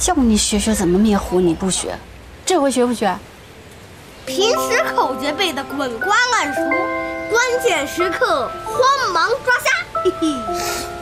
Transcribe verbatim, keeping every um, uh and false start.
叫你学学怎么灭火，你不学，这回学不学？ 平时口诀背得滚瓜烂熟，关键时刻慌忙抓瞎，嘿嘿。